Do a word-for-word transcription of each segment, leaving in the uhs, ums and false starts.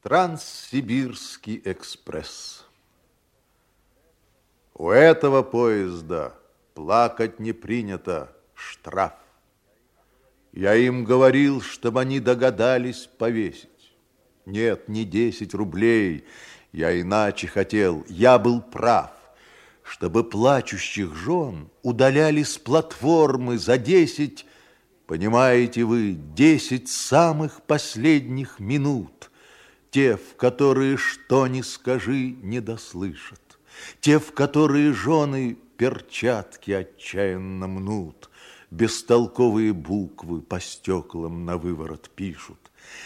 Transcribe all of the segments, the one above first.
Транссибирский экспресс. У этого поезда плакать не принято, штраф. Я им говорил, чтобы они догадались повесить. Нет, не десять рублей, я иначе хотел, я был прав. Чтобы плачущих жен удаляли с платформы за десять, понимаете вы, десять самых последних минут, те, в которые что ни скажи, не дослышат, те, в которые жены перчатки отчаянно мнут, бестолковые буквы по стеклам на выворот пишут.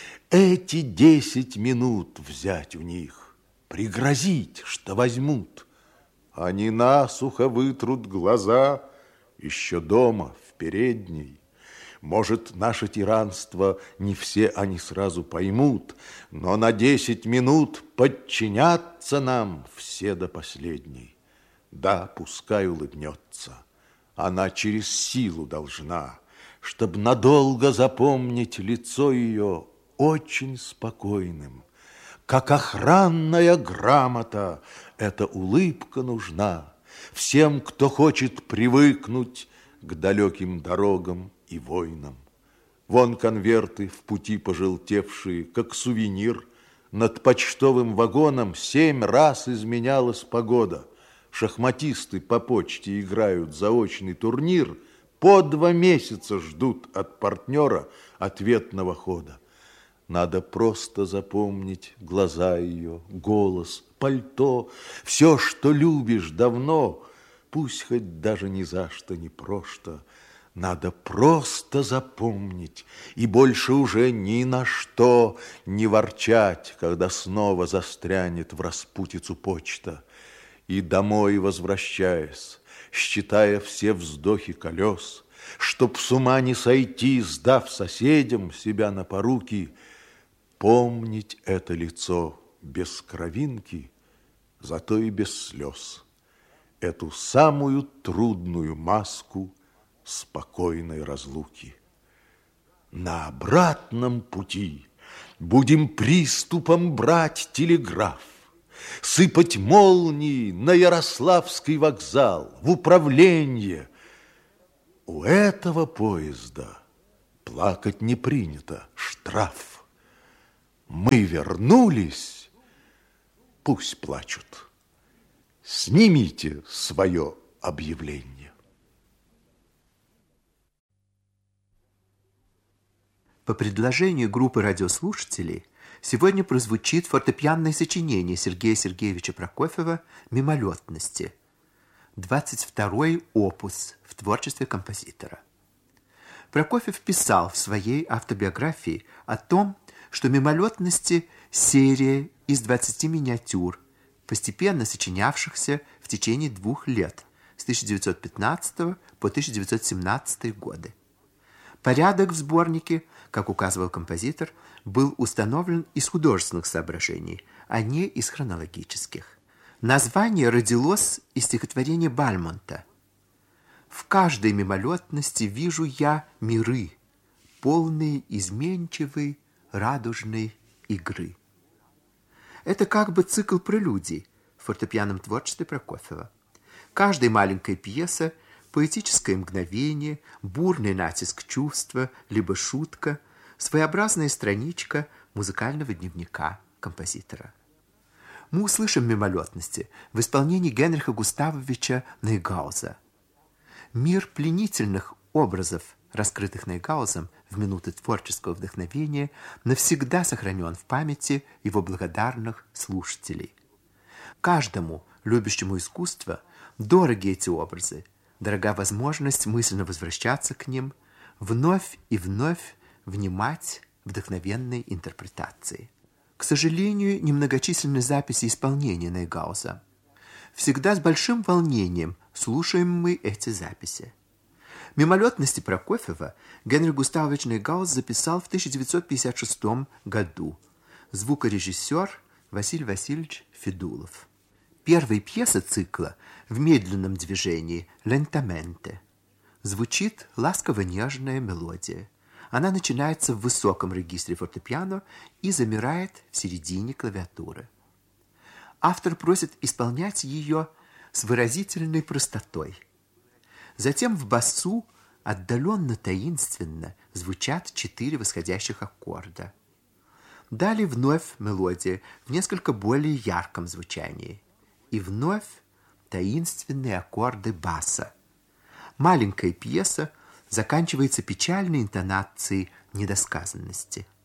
Эти десять минут взять у них, пригрозить, что возьмут. Они насухо вытрут глаза еще дома, в передней. Может, наше тиранство не все они сразу поймут, но на десять минут подчинятся нам все до последней. Да, пускай улыбнется. Она через силу должна, чтоб надолго запомнить лицо ее очень спокойным. Как охранная грамота, эта улыбка нужна всем, кто хочет привыкнуть к далеким дорогам и войнам. Вон конверты в пути пожелтевшие, как сувенир. Над почтовым вагоном семь раз изменялась погода. Шахматисты по почте играют заочный турнир, по два месяца ждут от партнера ответного хода. Надо просто запомнить глаза ее, голос, пальто, все, что любишь давно, пусть хоть даже ни за что, ни прошто. Надо просто запомнить и больше уже ни на что не ворчать, когда снова застрянет в распутицу почта. И домой возвращаясь, считая все вздохи колес, чтоб с ума не сойти, сдав соседям себя на поруки, помнить это лицо без кровинки, зато и без слез, эту самую трудную маску спокойной разлуки. На обратном пути будем приступом брать телеграф, сыпать молнии на Ярославский вокзал, в управление. У этого поезда плакать не принято, штраф. Мы вернулись, пусть плачут. Снимите свое объявление. По предложению группы радиослушателей сегодня прозвучит фортепианное сочинение Сергея Сергеевича Прокофьева «Мимолетности», двадцать второй опус в творчестве композитора. Прокофьев писал в своей автобиографии о том, что «Мимолетности» – серия из двадцати миниатюр, постепенно сочинявшихся в течение двух лет, с тысяча девятьсот пятнадцатого по тысяча девятьсот семнадцатый годы. Порядок в сборнике, как указывал композитор, был установлен из художественных соображений, а не из хронологических. Название родилось из стихотворения Бальмонта. «В каждой мимолетности вижу я миры, полные изменчивой радужной игры». Это как бы цикл прелюдий в фортепианном творчестве Прокофьева. Каждая маленькая пьеса – поэтическое мгновение, бурный натиск чувства, либо шутка, своеобразная страничка музыкального дневника композитора. Мы услышим «Мимолетности» в исполнении Генриха Густавовича Нейгауза. Мир пленительных образов, раскрытых Нейгаузом в минуты творческого вдохновения, навсегда сохранен в памяти его благодарных слушателей. Каждому, любящему искусство, дороги эти образы, дорога возможность мысленно возвращаться к ним, вновь и вновь внимать вдохновенной интерпретации. К сожалению, немногочисленны записи исполнения Нейгауза. Всегда с большим волнением слушаем мы эти записи. «Мимолетности» Прокофьева Генрих Густавович Нейгауз записал в тысяча девятьсот пятьдесят шестом году. Звукорежиссер Василий Васильевич Федулов. Первая пьеса цикла в медленном движении «Лентаменте». Звучит ласково-нежная мелодия. Она начинается в высоком регистре фортепиано и замирает в середине клавиатуры. Автор просит исполнять ее с выразительной простотой. Затем в басу отдаленно-таинственно звучат четыре восходящих аккорда. Далее вновь мелодия в несколько более ярком звучании. И вновь таинственные аккорды баса. Маленькая пьеса заканчивается печальной интонацией недосказанности.